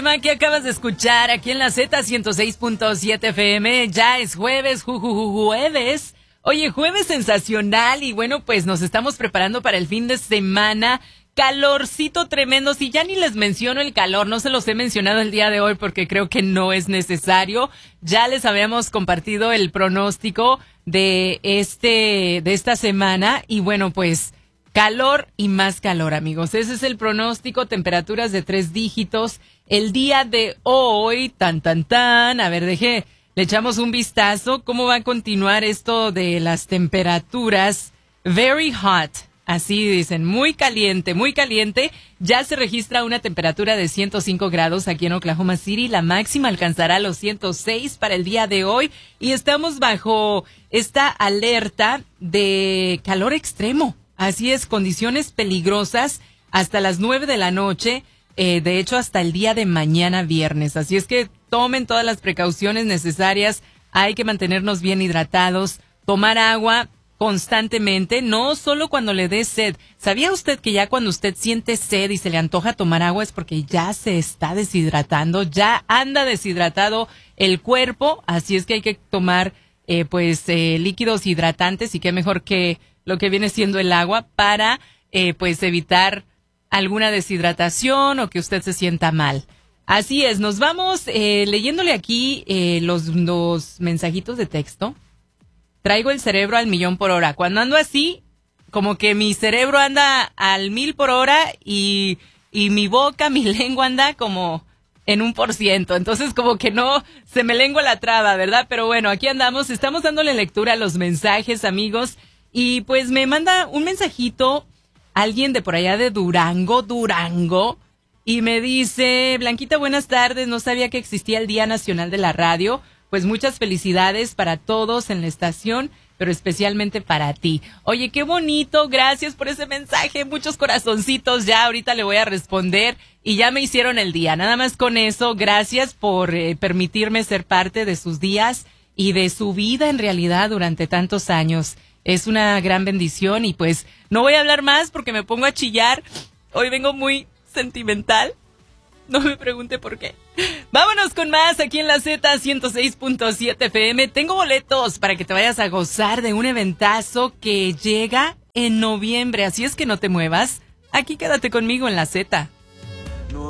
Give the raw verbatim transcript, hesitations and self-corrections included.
tema que acabas de escuchar aquí en la Z ciento seis punto siete F M. Ya es jueves, ju, ju, ju, jueves. Oye, jueves sensacional y bueno, pues nos estamos preparando para el fin de semana. Calorcito tremendo. Si ya ni les menciono el calor, no se los he mencionado el día de hoy porque creo que no es necesario. Ya les habíamos compartido el pronóstico de este, de esta semana y bueno, pues calor y más calor, amigos. Ese es el pronóstico, temperaturas de tres dígitos. El día de hoy, tan, tan, tan, a ver, deje, le echamos un vistazo. ¿Cómo va a continuar esto de las temperaturas? Very hot, así dicen, muy caliente, muy caliente. Ya se registra una temperatura de ciento cinco grados aquí en Oklahoma City. La máxima alcanzará los ciento seis para el día de hoy. Y estamos bajo esta alerta de calor extremo. Así es, condiciones peligrosas hasta las nueve de la noche. Eh, de hecho, hasta el día de mañana viernes. Así es que tomen todas las precauciones necesarias. Hay que mantenernos bien hidratados, tomar agua constantemente, no solo cuando le dé sed. ¿Sabía usted que ya cuando usted siente sed y se le antoja tomar agua es porque ya se está deshidratando, ya anda deshidratado el cuerpo? Así es que hay que tomar eh, pues eh, líquidos hidratantes y qué mejor que lo que viene siendo el agua para eh, pues evitar alguna deshidratación o que usted se sienta mal. Así es, nos vamos eh, leyéndole aquí eh, los, los mensajitos de texto. Traigo el cerebro al millón por hora. Cuando ando así, como que mi cerebro anda al mil por hora y, y mi boca, mi lengua anda como en un por ciento. Entonces como que no, se me lengua la traba, ¿verdad? Pero bueno, aquí andamos, estamos dándole lectura a los mensajes, amigos. Y pues me manda un mensajito alguien de por allá de Durango, Durango, y me dice, Blanquita, buenas tardes, no sabía que existía el Día Nacional de la Radio, pues muchas felicidades para todos en la estación, pero especialmente para ti. Oye, qué bonito, gracias por ese mensaje, muchos corazoncitos, ya ahorita le voy a responder y ya me hicieron el día, nada más con eso, gracias por eh, permitirme ser parte de sus días y de su vida en realidad durante tantos años. Es una gran bendición y pues no voy a hablar más porque me pongo a chillar. Hoy vengo muy sentimental. No me pregunte por qué. Vámonos con más aquí en la Z ciento seis punto siete F M. Tengo boletos para que te vayas a gozar de un eventazo que llega en noviembre. Así es que no te muevas. Aquí quédate conmigo en la Z.